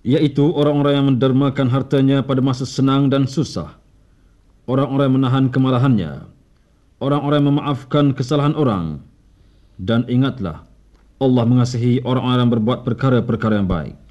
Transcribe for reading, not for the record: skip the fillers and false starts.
yaitu orang-orang yang mendermakan hartanya pada masa senang dan susah, orang-orang yang menahan kemarahannya, orang-orang yang memaafkan kesalahan orang. Dan ingatlah, Allah mengasihi orang-orang yang berbuat perkara-perkara yang baik.